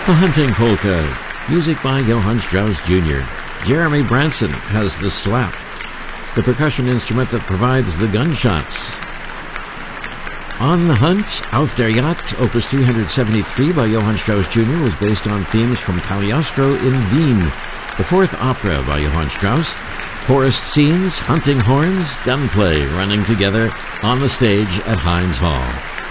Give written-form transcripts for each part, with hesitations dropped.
The Hunting Polka, music by Johann Strauss Jr. Jeremy Branson has the slap, the percussion instrument that provides the gunshots. On the Hunt, Auf der Jagd, Opus 373 by Johann Strauss Jr. was based on themes from Cagliostro in Wien, the fourth opera by Johann Strauss. Forest scenes, hunting horns, gunplay running together on the stage at Heinz Hall.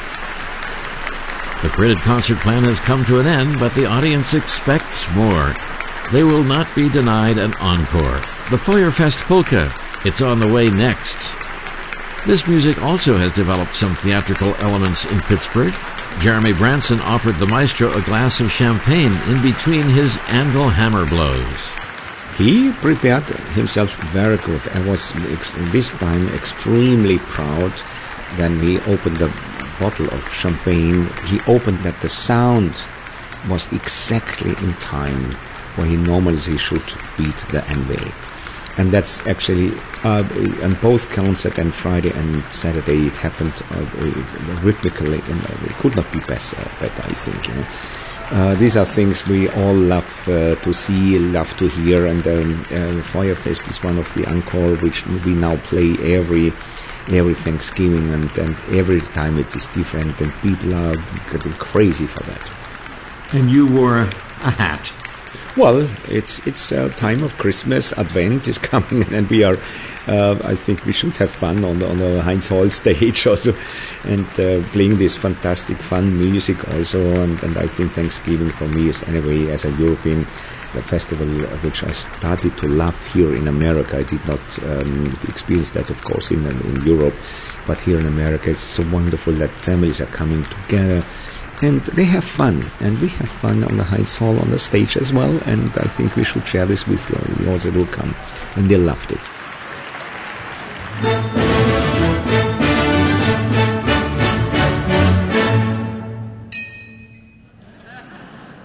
The printed concert plan has come to an end, but the audience expects more. They will not be denied an encore. The Feuerfest Polka, it's on the way next. This music also has developed some theatrical elements in Pittsburgh. Jeremy Branson offered the maestro a glass of champagne in between his anvil hammer blows. He prepared himself very good. I was this time extremely proud. Then he opened the bottle of champagne. He opened that the sound was exactly in time where he normally should beat the anvil. And that's actually on both concert and Friday and Saturday it happened rhythmically, and it could not be better, I think. You know. These are things we all love to see, love to hear, and Feuerfest is one of the encore which we now play every Thanksgiving, and every time it is different, and people are getting crazy for that. And you wore a hat. Well, it's a time of Christmas. Advent is coming, and we are. I think we should have fun on the Heinz Hall stage also, and playing this fantastic fun music also. And I think Thanksgiving for me is anyway, as a European, the festival which I started to love here in America. I did not experience that, of course, in Europe, but here in America, it's so wonderful that families are coming together. And they have fun, and we have fun on the Heinz Hall on the stage as well, and I think we should share this with those that will come, and they loved it.